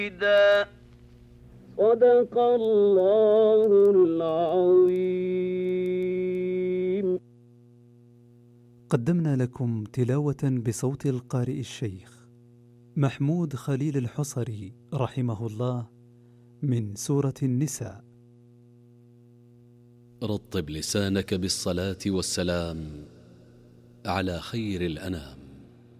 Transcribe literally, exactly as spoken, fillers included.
صدق الله العظيم. قدمنا لكم تلاوة بصوت القارئ الشيخ محمود خليل الحصري رحمه الله من سورة النساء. رطب لسانك بالصلاة والسلام على خير الأنام.